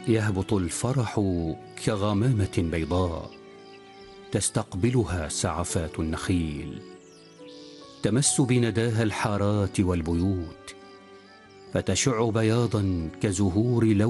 يهبط الفرح كغمامة بيضاء تستقبلها سعفات النخيل، تمس بنداها الحارات والبيوت فتشع بياضا كزهور